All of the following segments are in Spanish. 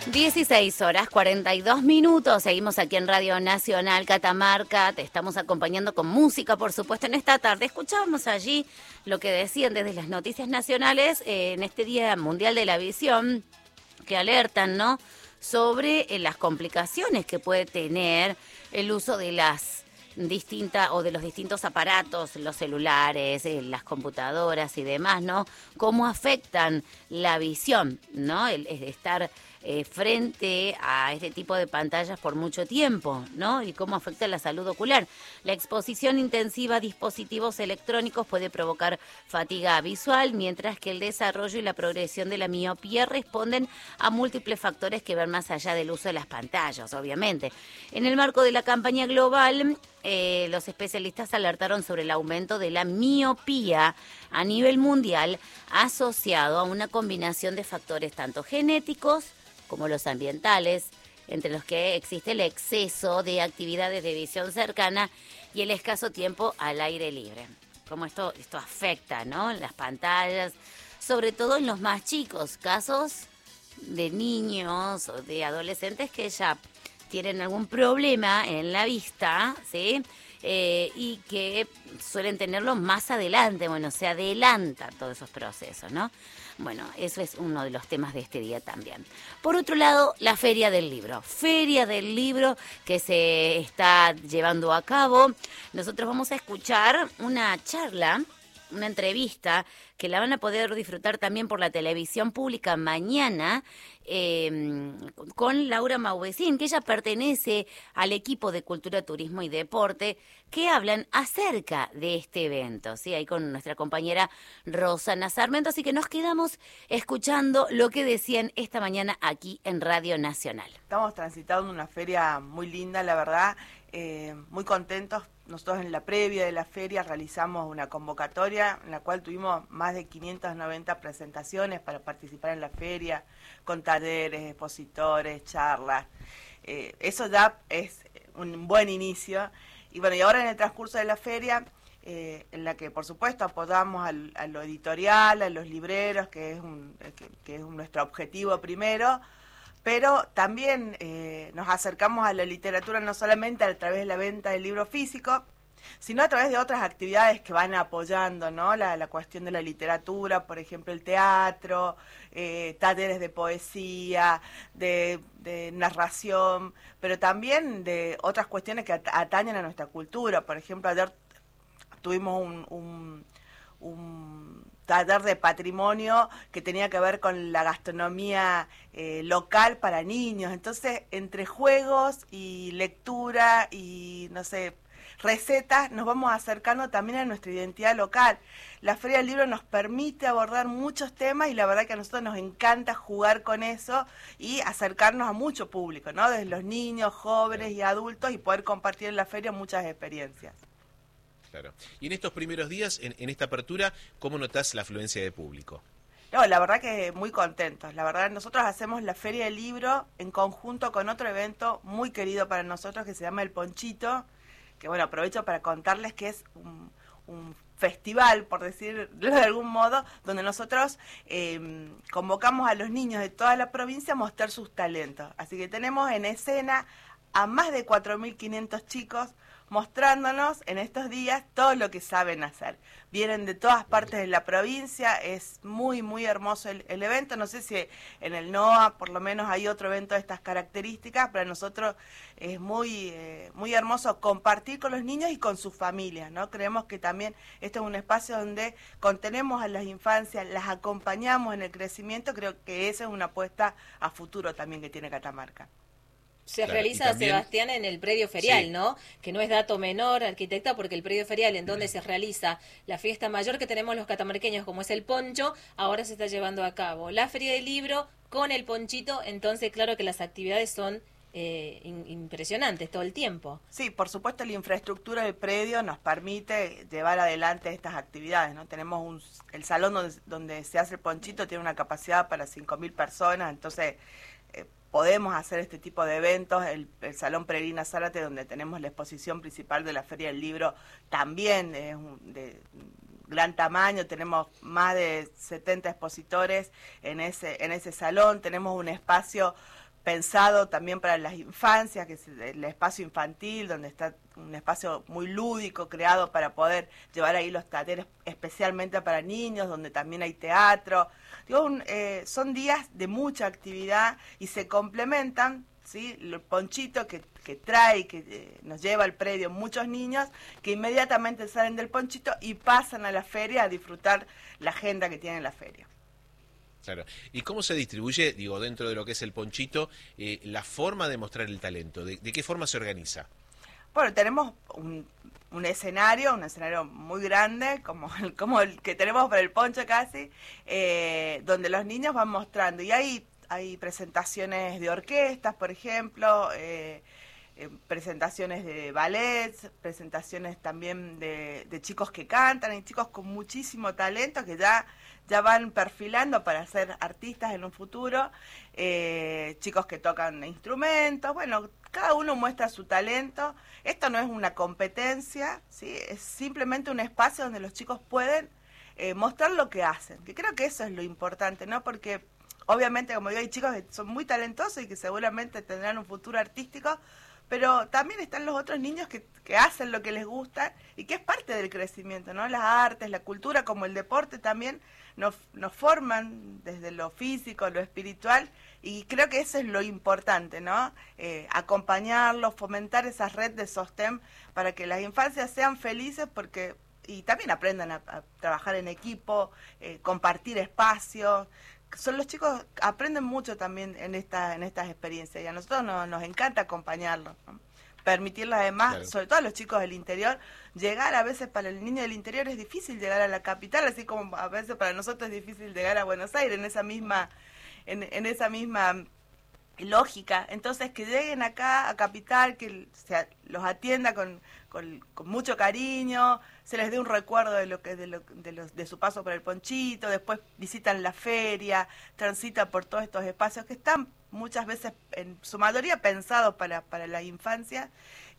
16:42. Seguimos aquí en Radio Nacional Catamarca. Te estamos acompañando con música, por supuesto, en esta tarde. Escuchábamos allí lo que decían desde las noticias nacionales en este Día Mundial de la Visión, que alertan, ¿no?, sobre las complicaciones que puede tener el uso de las distintas o de los distintos aparatos, los celulares, las computadoras y demás, ¿no? Cómo afectan la visión, ¿no? El estar frente a este tipo de pantallas por mucho tiempo, ¿no? Y cómo afecta la salud ocular. La exposición intensiva a dispositivos electrónicos puede provocar fatiga visual, mientras que el desarrollo y la progresión de la miopía responden a múltiples factores que van más allá del uso de las pantallas, obviamente. En el marco de la campaña global, los especialistas alertaron sobre el aumento de la miopía a nivel mundial asociado a una combinación de factores tanto genéticos como los ambientales, entre los que existe el exceso de actividades de visión cercana y el escaso tiempo al aire libre. Como esto afecta, ¿no?, en las pantallas, sobre todo en los más chicos, casos de niños o de adolescentes que ya tienen algún problema en la vista, ¿sí? Y que suelen tenerlo más adelante. Bueno, se adelantan todos esos procesos, ¿no? Bueno, eso es uno de los temas de este día también. Por otro lado, la Feria del Libro. Feria del Libro que se está llevando a cabo. Nosotros vamos a escuchar una charla, una entrevista que la van a poder disfrutar también por la televisión pública mañana con Laura Mauvecín, que ella pertenece al equipo de Cultura, Turismo y Deporte, que hablan acerca de este evento, ¿sí? Ahí con nuestra compañera Rosana Sarmiento, así que nos quedamos escuchando lo que decían esta mañana aquí en Radio Nacional. Estamos transitando una feria muy linda, la verdad, muy contentos. Nosotros en la previa de la feria realizamos una convocatoria en la cual tuvimos más de 590 presentaciones para participar en la feria, con talleres, expositores, charlas. Eso ya es un buen inicio. Y bueno, y ahora en el transcurso de la feria, en la que por supuesto apoyamos a lo editorial, a los libreros, que es nuestro objetivo primero, pero también nos acercamos a la literatura no solamente a través de la venta del libro físico, sino a través de otras actividades que van apoyando, ¿no?, la cuestión de la literatura, por ejemplo el teatro, talleres de poesía, de narración, pero también de otras cuestiones que atañen a nuestra cultura. Por ejemplo, ayer tuvimos un taller de patrimonio que tenía que ver con la gastronomía local para niños. Entonces, entre juegos y lectura y, no sé, recetas, nos vamos acercando también a nuestra identidad local. La Feria del Libro nos permite abordar muchos temas y la verdad que a nosotros nos encanta jugar con eso y acercarnos a mucho público, ¿no?, desde los niños, jóvenes y adultos, y poder compartir en la feria muchas experiencias. Claro. Y en estos primeros días, en esta apertura, ¿cómo notás la afluencia de público? No, la verdad que muy contentos. La verdad, nosotros hacemos la Feria del Libro en conjunto con otro evento muy querido para nosotros que se llama El Ponchito, que bueno, aprovecho para contarles que es un festival, por decirlo de algún modo, donde nosotros convocamos a los niños de toda la provincia a mostrar sus talentos. Así que tenemos en escena a más de 4.500 chicos mostrándonos en estos días todo lo que saben hacer. Vienen de todas partes de la provincia, es muy, muy hermoso el evento. No sé si en el NOA por lo menos hay otro evento de estas características. Para nosotros es muy, muy hermoso compartir con los niños y con sus familias, ¿no? Creemos que también este es un espacio donde contenemos a las infancias, las acompañamos en el crecimiento. Creo que esa es una apuesta a futuro también que tiene Catamarca. Se Claro, realiza, también, Sebastián, en el predio ferial, sí, ¿no? Que no es dato menor, arquitecta, porque el predio ferial en donde se realiza la fiesta mayor que tenemos los catamarqueños, como es el poncho, ahora se está llevando a cabo la Feria del Libro con el ponchito. Entonces, claro que las actividades son impresionantes todo el tiempo. Sí, por supuesto la infraestructura del predio nos permite llevar adelante estas actividades, ¿no? Tenemos el salón donde se hace el ponchito, tiene una capacidad para 5.000 personas, entonces podemos hacer este tipo de eventos. El Salón Peregrina Zárate, donde tenemos la exposición principal de la Feria del Libro, también es de gran tamaño. Tenemos más de 70 expositores en ese salón. Tenemos un espacio pensado también para las infancias, que es el espacio infantil, donde está un espacio muy lúdico creado para poder llevar ahí los talleres especialmente para niños, donde también hay teatro. Digo, son días de mucha actividad y se complementan, ¿sí? El ponchito que trae, que nos lleva al predio muchos niños, que inmediatamente salen del ponchito y pasan a la feria a disfrutar la agenda que tiene la feria. Claro. ¿Y cómo se distribuye, digo, dentro de lo que es el ponchito, la forma de mostrar el talento? ¿De qué forma se organiza? Bueno, tenemos un escenario muy grande, como el que tenemos para el poncho casi, donde los niños van mostrando. Y hay presentaciones de orquestas, por ejemplo, presentaciones de ballets, presentaciones también de chicos que cantan, hay chicos con muchísimo talento que ya van perfilando para ser artistas en un futuro, chicos que tocan instrumentos, bueno, cada uno muestra su talento. Esto no es una competencia, ¿sí? Es simplemente un espacio donde los chicos pueden mostrar lo que hacen, que creo que eso es lo importante, ¿no? Porque obviamente, como digo, hay chicos que son muy talentosos y que seguramente tendrán un futuro artístico, pero también están los otros niños que hacen lo que les gusta y que es parte del crecimiento, ¿no? Las artes, la cultura, como el deporte también nos forman desde lo físico, lo espiritual, y creo que eso es lo importante, ¿no? Acompañarlos, fomentar esa red de sostén para que las infancias sean felices y también aprendan a trabajar en equipo, compartir espacios. Los chicos aprenden mucho también en estas experiencias y a nosotros nos encanta acompañarlos, ¿no? Permitirles además, claro, sobre todo a los chicos del interior, llegar. A veces para el niño del interior es difícil llegar a la capital, así como a veces para nosotros es difícil llegar a Buenos Aires, en esa misma lógica. Entonces, que lleguen acá a Capital, que los atienda con mucho cariño, se les dé un recuerdo de su paso por el ponchito, después visitan la feria, transitan por todos estos espacios que están muchas veces, en su mayoría, pensados para la infancia.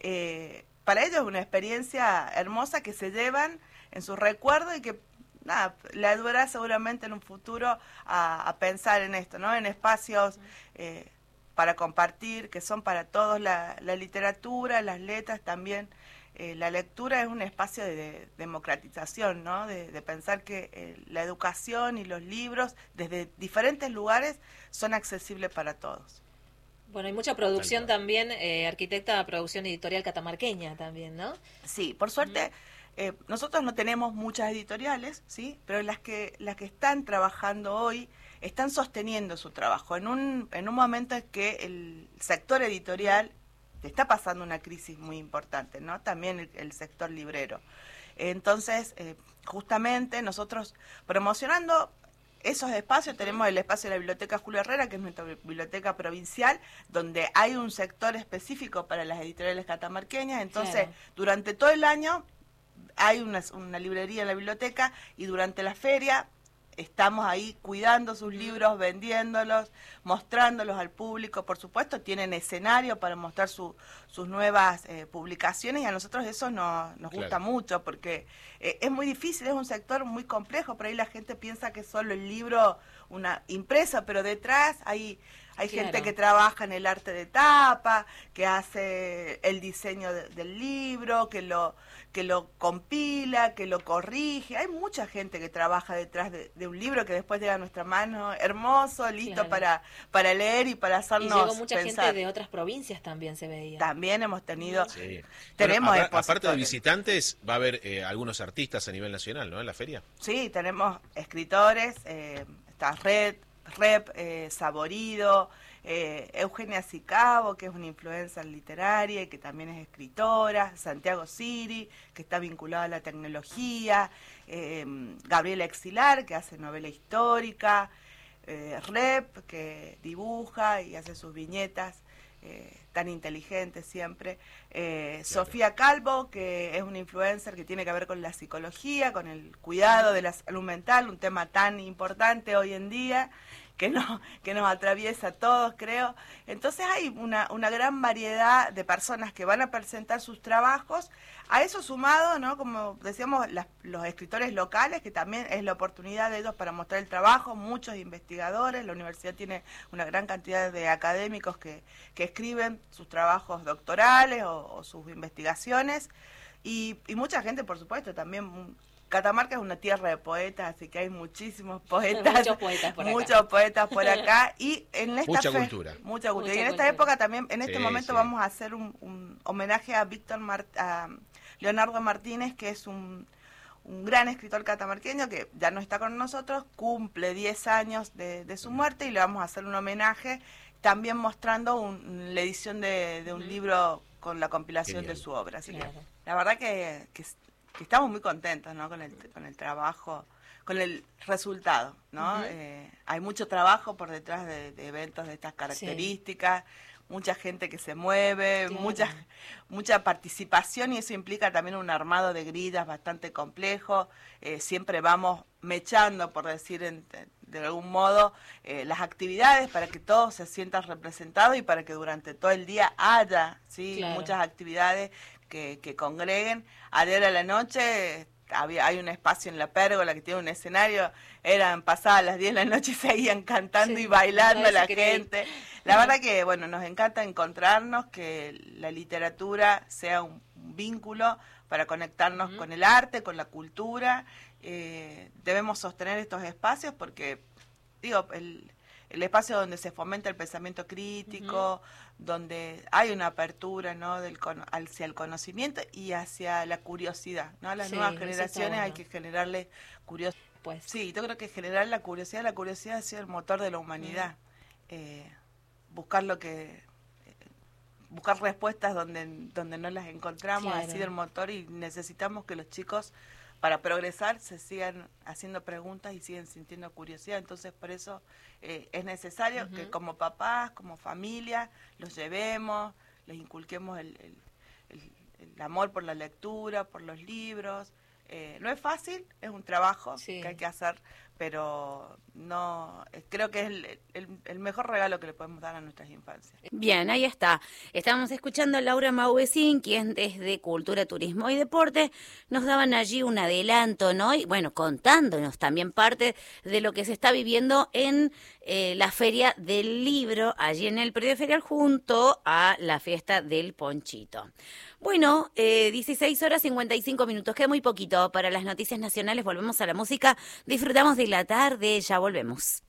Para ellos es una experiencia hermosa que se llevan en su recuerdo y que nada, le ayudará seguramente en un futuro a pensar en esto, ¿no? En espacios para compartir, que son para todos, la literatura, las letras también. La lectura es un espacio de democratización, ¿no? De pensar que la educación y los libros desde diferentes lugares son accesibles para todos. Bueno, hay mucha producción también, arquitecta, producción editorial catamarqueña también, ¿no? Sí, por suerte nosotros no tenemos muchas editoriales, ¿sí? Pero las que están trabajando hoy están sosteniendo su trabajo en un momento en que el sector editorial está pasando una crisis muy importante, ¿no? También el sector librero. Entonces, justamente nosotros promocionando esos espacios, tenemos el espacio de la Biblioteca Julio Herrera, que es nuestra biblioteca provincial, donde hay un sector específico para las editoriales catamarqueñas. Entonces, claro, durante todo el año hay una librería en la biblioteca y durante la feria estamos ahí cuidando sus libros, vendiéndolos, mostrándolos al público. Por supuesto, tienen escenario para mostrar sus nuevas publicaciones y a nosotros eso nos gusta mucho porque es muy difícil, es un sector muy complejo. Por ahí la gente piensa que es solo el libro, una impresa, pero detrás hay gente que trabaja en el arte de tapa, que hace el diseño del libro, que lo compila, que lo corrige. Hay mucha gente que trabaja detrás de un libro que después llega a nuestra mano hermoso, listo para leer y para hacernos pensar. Y llegó mucha pensar. Gente de otras provincias también se veía. También hemos tenido... Sí. Tenemos bueno, aparte de visitantes, va a haber algunos artistas a nivel nacional, ¿no? En la feria. Sí, tenemos escritores, está Rep, Saborido, Eugenia Sicabo, que es una influencer literaria y que también es escritora, Santiago Siri, que está vinculado a la tecnología, Gabriela Exilar, que hace novela histórica, Rep, que dibuja y hace sus viñetas, tan inteligente siempre, claro. Sofía Calvo, que es una influencer que tiene que ver con la psicología, con el cuidado de la salud mental, un tema tan importante hoy en día, que nos atraviesa a todos, creo. Entonces hay una gran variedad de personas que van a presentar sus trabajos. A eso sumado, ¿no? Como decíamos, los escritores locales, que también es la oportunidad de ellos para mostrar el trabajo, muchos investigadores, la universidad tiene una gran cantidad de académicos que escriben sus trabajos doctorales o sus investigaciones, y mucha gente, por supuesto, también. Catamarca es una tierra de poetas, así que hay muchísimos poetas, muchos poetas por acá, y en esta mucha cultura. Y en esta época también, en este momento vamos a hacer un homenaje a a Leonardo Martínez, que es un gran escritor catamarqueño que ya no está con nosotros, cumple 10 años de su muerte, y le vamos a hacer un homenaje también mostrando la edición de un libro con la compilación de su obra. Así que la verdad que estamos muy contentos, ¿no? con el trabajo, con el resultado, ¿no? Hay mucho trabajo por detrás de eventos de estas características, mucha gente que se mueve, mucha participación, y eso implica también un armado de grillas bastante complejo. Siempre vamos mechando, por decir de algún modo, las actividades para que todos se sientan representados y para que durante todo el día haya muchas actividades que congreguen. Ayer a la noche hay un espacio en la pérgola que tiene un escenario, eran pasadas las 10 de la noche y seguían cantando y bailando la gente. La verdad que, bueno, nos encanta encontrarnos, que la literatura sea un vínculo para conectarnos con el arte, con la cultura. Debemos sostener estos espacios porque, digo, el espacio donde se fomenta el pensamiento crítico, donde hay una apertura, ¿no? hacia el conocimiento y hacia la curiosidad, ¿no? A las nuevas generaciones hay que generarle curiosidad. Pues. Sí, yo creo que generar la curiosidad ha sido el motor de la humanidad. Buscar respuestas donde no las encontramos, ha sido el motor, y necesitamos que los chicos, para progresar, se sigan haciendo preguntas y siguen sintiendo curiosidad. Entonces, por eso es necesario que como papás, como familia, los llevemos, les inculquemos el amor por la lectura, por los libros. No es fácil, es un trabajo que hay que hacer, pero no creo que es el mejor regalo que le podemos dar a nuestras infancias. Bien, ahí está. Estamos escuchando a Laura Mauesín, quien desde Cultura, Turismo y Deporte nos daban allí un adelanto, ¿no? Y bueno, contándonos también parte de lo que se está viviendo en la Feria del Libro, allí en el predio ferial, junto a la fiesta del Ponchito. Bueno, 16:55, queda muy poquito para las noticias nacionales, volvemos a la música, disfrutamos de la tarde, ya volvemos.